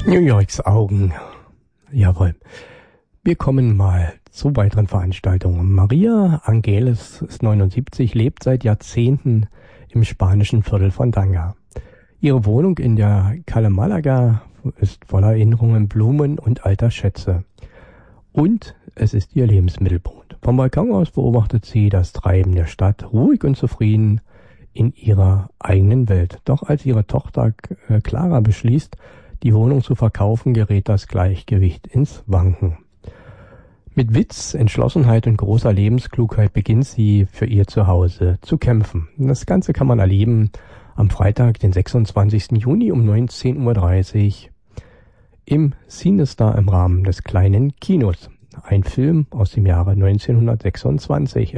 New Yorks Augen. Jawohl. Wir kommen mal zu weiteren Veranstaltungen. Maria Angeles ist 79, lebt seit Jahrzehnten im spanischen Viertel von Tanga. Ihre Wohnung in der Calle Malaga ist voller Erinnerungen, Blumen und alter Schätze. Und es ist ihr Lebensmittelpunkt. Vom Balkon aus beobachtet sie das Treiben der Stadt, ruhig und zufrieden in ihrer eigenen Welt. Doch als ihre Tochter Clara beschließt, die Wohnung zu verkaufen, gerät das Gleichgewicht ins Wanken. Mit Witz, Entschlossenheit und großer Lebensklugheit beginnt sie für ihr Zuhause zu kämpfen. Das Ganze kann man erleben am Freitag, den 26. Juni um 19:30 Uhr im Cinestar im Rahmen des kleinen Kinos. Ein Film aus dem Jahre 2026,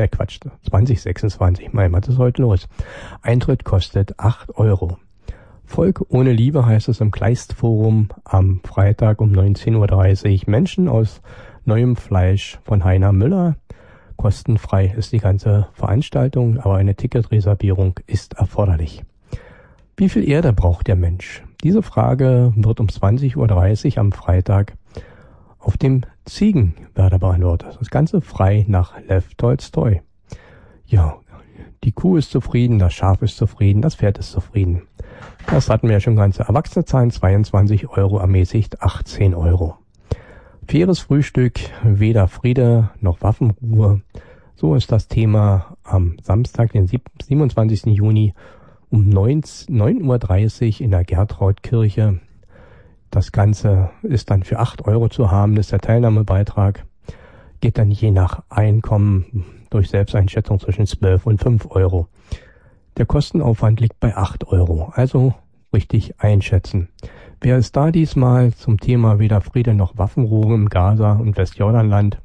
mein was ist heute los? Eintritt kostet 8 Euro. Volk ohne Liebe heißt es im Kleistforum am Freitag um 19:30 Uhr. Menschen aus neuem Fleisch von Heiner Müller. Kostenfrei ist die ganze Veranstaltung, aber eine Ticketreservierung ist erforderlich. Wie viel Erde braucht der Mensch? Diese Frage wird um 20:30 Uhr am Freitag auf dem Ziegenwerder beantwortet. Das Ganze frei nach Lev Tolstoi. Ja, die Kuh ist zufrieden, das Schaf ist zufrieden, das Pferd ist zufrieden. Das hatten wir ja schon ganze. Erwachsene zahlen 22 Euro, ermäßigt 18 Euro. Faires Frühstück, weder Friede noch Waffenruhe. So ist das Thema am Samstag, den 27. Juni um 9:30 Uhr in der Gertrautkirche. Das Ganze ist dann für 8 Euro zu haben, das ist der Teilnahmebeitrag. Geht dann je nach Einkommen durch Selbsteinschätzung zwischen 12 und 5 Euro. Der Kostenaufwand liegt bei 8 Euro, also richtig einschätzen. Wer ist da diesmal zum Thema weder Friede noch Waffenruhe im Gaza- und Westjordanland?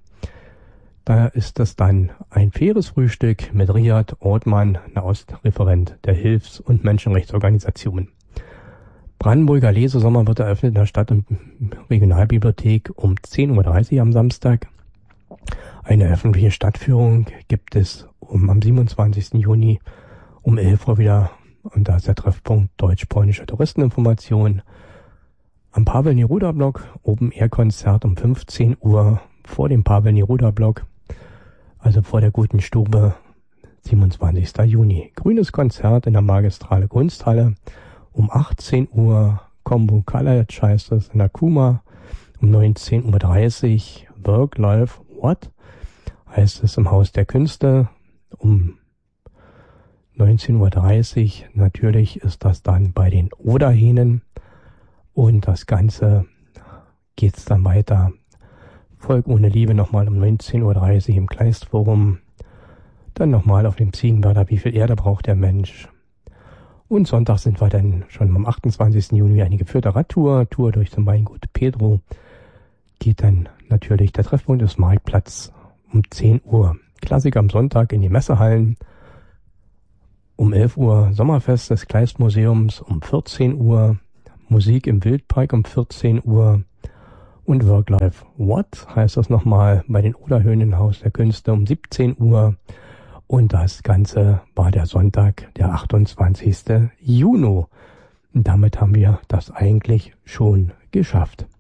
Da ist es dann ein faires Frühstück mit Riyad Ortmann, Nahostreferent der Hilfs- und Menschenrechtsorganisation. Brandenburger Lesesommer wird eröffnet in der Stadt- und Regionalbibliothek um 10:30 Uhr am Samstag. Eine öffentliche Stadtführung gibt es am 27. Juni um 11 Uhr wieder. Und da ist der Treffpunkt deutsch-polnische Touristeninformation. Am Pavel Neruda-Block Open-Air-Konzert um 15 Uhr vor dem Pavel Neruda-Block, also vor der Guten Stube, 27. Juni. Grünes Konzert in der Magistrale Kunsthalle um 18 Uhr. Combo College heißt es in der Kuma um 19:30 Uhr. Work, Life, What heißt es im Haus der Künste um 19:30 Uhr. Natürlich ist das dann bei den Oderhähnen. Und das Ganze geht's dann weiter. Volk ohne Liebe nochmal um 19:30 Uhr im Kleistforum. Dann nochmal auf dem Ziegenwerder, wie viel Erde braucht der Mensch. Und Sonntag sind wir dann schon am 28. Juni eine geführte Radtour. Tour durch zum Weingut Pedro. Geht dann natürlich der Treffpunkt des Marktplatz um 10 Uhr. Klassik am Sonntag in die Messehallen. Um 11 Uhr Sommerfest des Kleistmuseums um 14 Uhr. Musik im Wildpark um 14 Uhr und Work Life What heißt das nochmal bei den Oderhöhen im Haus der Künste um 17 Uhr und das Ganze war der Sonntag, der 28. Juni. Und damit haben wir das eigentlich schon geschafft.